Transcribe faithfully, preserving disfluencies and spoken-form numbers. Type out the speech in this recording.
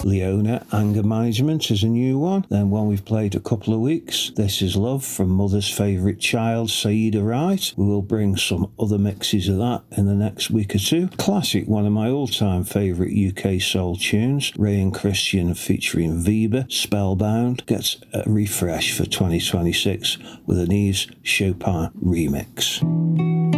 Leona, Anger Management is a new one. Then one we've played a couple of weeks, This Is Love from Mother's Favourite Child, Saida Wright. We will bring some other mixes of that in the next week or two. Classic, one of my all-time favourite U K soul tunes, Ray and Christian featuring Viva, Spellbound, gets a refresh for twenty twenty-six with an Yves Chopin remix.